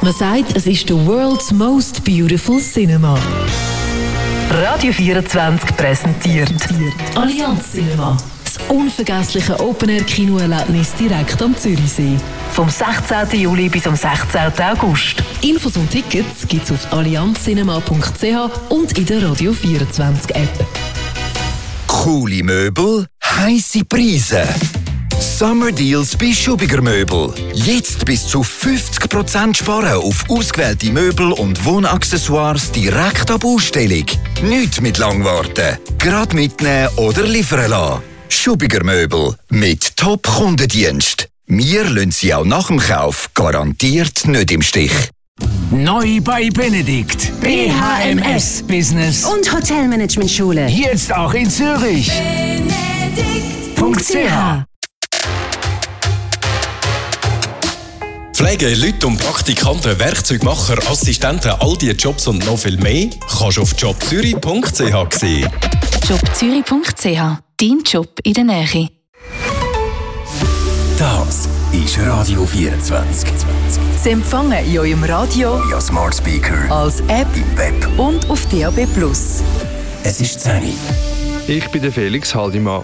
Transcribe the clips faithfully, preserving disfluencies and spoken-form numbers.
Man sagt, es ist the world's most beautiful cinema. Radio vierundzwanzig präsentiert Allianz Cinema. Das unvergessliche Open-Air-Kinoerlebnis direkt am Zürichsee. Vom sechzehnten Juli bis am sechzehnten August. Infos und Tickets gibt's auf allianz cinema punkt c h und in der Radio vierundzwanzig App. Coole Möbel, heisse Preise. Summer Deals bei Schubiger Möbel. Jetzt bis zu fünfzig Prozent sparen auf ausgewählte Möbel und Wohnaccessoires direkt ab Ausstellung. Nicht mit Langwarten. Gerade mitnehmen oder liefern lassen. Schubiger Möbel mit Top-Kundendienst. Wir lassen Sie auch nach dem Kauf garantiert nicht im Stich. Neu bei Benedikt. B H M S Business und Hotelmanagement-Schule. Jetzt auch in Zürich. Benedikt punkt c h Pflege, Leute und Praktikanten, Werkzeugmacher, Assistenten, all diese Jobs und noch viel mehr kannst du auf job zürich punkt c h sehen. job zürich punkt c h. Dein Job in der Nähe. Das ist Radio vierundzwanzig. Sie empfangen in eurem Radio, Ja, Smart Speaker, als App im Web. und auf D A B plus. Es ist zehn Uhr. Ich bin der Felix Haldimann.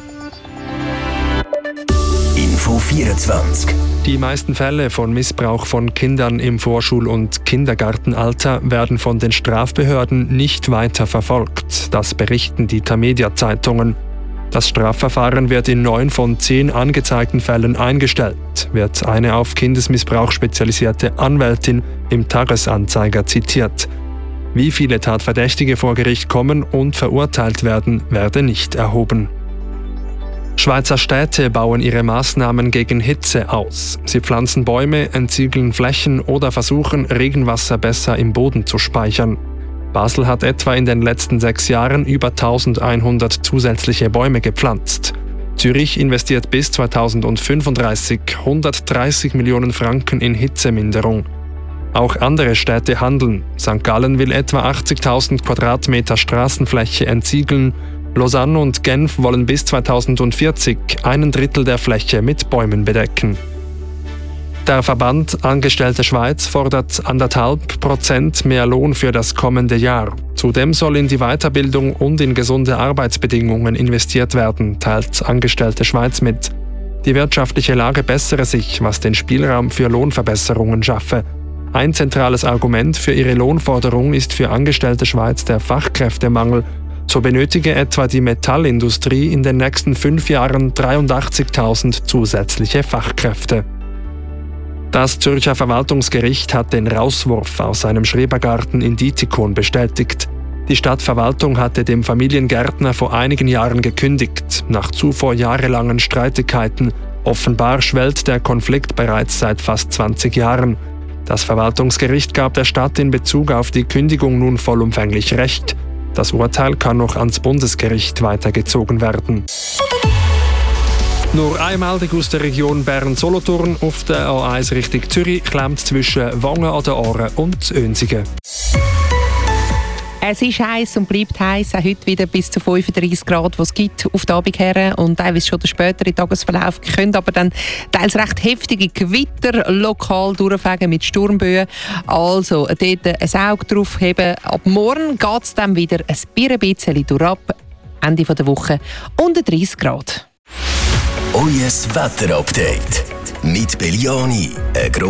Info vierundzwanzig. Die meisten Fälle von Missbrauch von Kindern im Vorschul- und Kindergartenalter werden von den Strafbehörden nicht weiter verfolgt. Das berichten die Tamedia-Zeitungen. Das Strafverfahren wird in neun von zehn angezeigten Fällen eingestellt, wird eine auf Kindesmissbrauch spezialisierte Anwältin im Tagesanzeiger zitiert. Wie viele Tatverdächtige vor Gericht kommen und verurteilt werden, werde nicht erhoben. Schweizer Städte bauen ihre Maßnahmen gegen Hitze aus. Sie pflanzen Bäume, entsiegeln Flächen oder versuchen, Regenwasser besser im Boden zu speichern. Basel hat etwa in den letzten sechs Jahren über eintausendeinhundert zusätzliche Bäume gepflanzt. Zürich investiert bis zweitausendfünfunddreißig hundertdreißig Millionen Franken in Hitzeminderung. Auch andere Städte handeln. Sankt Gallen will etwa achtzigtausend Quadratmeter Straßenfläche entsiegeln. Lausanne und Genf wollen bis zweitausendvierzig einen Drittel der Fläche mit Bäumen bedecken. Der Verband Angestellte Schweiz fordert anderthalb Prozent mehr Lohn für das kommende Jahr. Zudem soll in die Weiterbildung und in gesunde Arbeitsbedingungen investiert werden, teilt Angestellte Schweiz mit. Die wirtschaftliche Lage bessere sich, was den Spielraum für Lohnverbesserungen schaffe. Ein zentrales Argument für ihre Lohnforderung ist für Angestellte Schweiz der Fachkräftemangel. So benötige etwa die Metallindustrie in den nächsten fünf Jahren dreiundachtzigtausend zusätzliche Fachkräfte. Das Zürcher Verwaltungsgericht hat den Rauswurf aus einem Schrebergarten in Dietikon bestätigt. Die Stadtverwaltung hatte dem Familiengärtner vor einigen Jahren gekündigt, nach zuvor jahrelangen Streitigkeiten. Offenbar schwellt der Konflikt bereits seit fast zwanzig Jahren. Das Verwaltungsgericht gab der Stadt in Bezug auf die Kündigung nun vollumfänglich Recht. Das Urteil kann noch ans Bundesgericht weitergezogen werden. Nur eine Meldung aus der Region Bern-Solothurn. Auf der A eins Richtung Zürich klemmt zwischen Wangen an den Ohren und Önsigen. Es ist heiß und bleibt heiß, auch heute wieder bis zu fünfunddreissig Grad, die es gibt auf die Abend her. Und teilweise schon der spätere Tagesverlauf können aber dann teils recht heftige Gewitter lokal durchfegen mit Sturmböen. Also dort ein Auge drauf haben. Ab morgen geht es dann wieder ein bisschen durchab. Ende der Woche unter dreißig Grad. Euer Wetterupdate mit Beliani.